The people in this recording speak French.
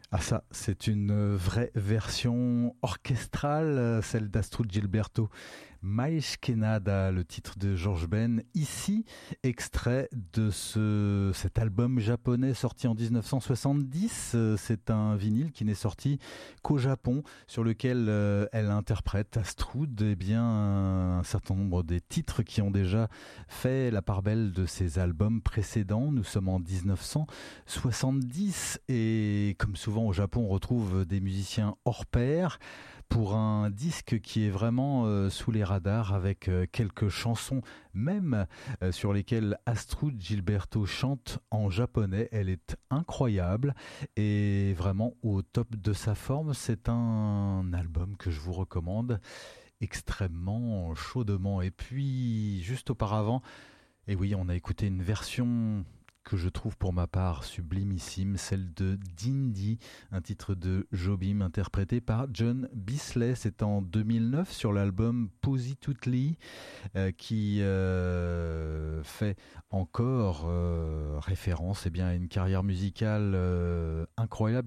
Ah ça, c'est une vraie version orchestrale, celle d'Astrud Gilberto. Maishkenada, le titre de George Ben, ici, extrait de cet album japonais sorti en 1970. C'est un vinyle qui n'est sorti qu'au Japon, sur lequel elle interprète, Astrud, eh bien, un certain nombre des titres qui ont déjà fait la part belle de ses albums précédents. Nous sommes en 1970 et comme souvent au Japon, on retrouve des musiciens hors pair pour un disque qui est vraiment sous les radars avec quelques chansons même sur lesquelles Astrud Gilberto chante en japonais. Elle est incroyable et vraiment au top de sa forme. C'est un album que je vous recommande extrêmement chaudement. Et puis juste auparavant, et oui, on a écouté une version que je trouve pour ma part sublimissime, celle de Dindy, un titre de Jobim interprété par John Bisley. C'est en 2009 sur l'album Positutely qui fait encore référence à une carrière musicale incroyable